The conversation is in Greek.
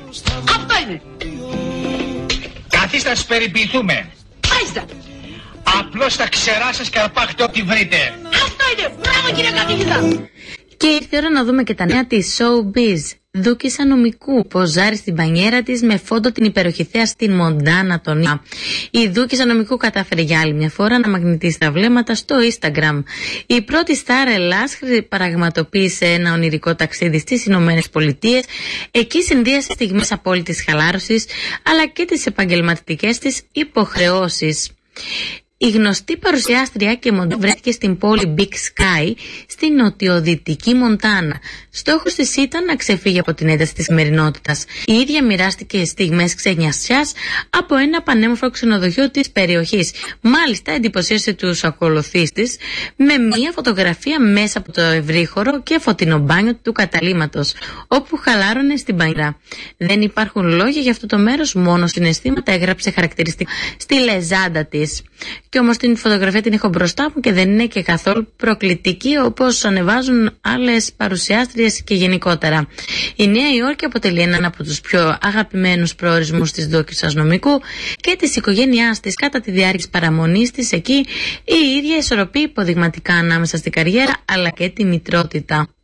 Αυτό είναι. Καθίστε να σας περιποιηθούμε. Μάλιστα. Απλώς θα ξεράσετε και θα πάρετε ό,τι βρείτε. Αυτό είναι. Μπράβο κύριε καθηγητά. Και ήρθε η ώρα να δούμε και τα νέα της Showbiz. Δούκισσα νομικού ποζάρει στην μπανιέρα της με φόντο την υπέροχη θέα στην Μοντάνα τον Ιά. Η Δούκισσα νομικού κατάφερε για άλλη μια φορά να μαγνητήσει τα βλέμματα στο Instagram. Η πρώτη στάρ Ελλάς πραγματοποίησε ένα ονειρικό ταξίδι στις Ηνωμένες Πολιτείες. Εκεί συνδύασε στιγμές απόλυτης χαλάρωσης αλλά και τις επαγγελματικές της υποχρεώσεις. Η γνωστή παρουσιάστρια και μοντέλο βρέθηκε στην πόλη Big Sky, στην νοτιοδυτική Μοντάνα. Στόχος της ήταν να ξεφύγει από την ένταση της καθημερινότητας. Η ίδια μοιράστηκε στιγμές ξενιασιάς από ένα πανέμορφο ξενοδοχείο της περιοχής. Μάλιστα εντυπωσίασε τους ακολουθείς της με μια φωτογραφία μέσα από το ευρύχωρο και φωτεινό μπάνιο του καταλύματος, όπου χαλάρωνε στην μπανιέρα. Δεν υπάρχουν λόγια για αυτό το μέρος, μόνο συναισθήματα, έγραψε χαρακτηριστικά στη λεζάντα της. Και όμως την φωτογραφία την έχω μπροστά μου και δεν είναι και καθόλου προκλητική όπως ανεβάζουν άλλες παρουσιάστριες και γενικότερα. Η Νέα Υόρκη αποτελεί έναν από τους πιο αγαπημένους προορισμούς της Δούκισσας νομικού και της οικογένειάς της. Κατά τη διάρκεια της παραμονής της εκεί η ίδια ισορροπεί υποδειγματικά ανάμεσα στην καριέρα αλλά και τη μητρότητα.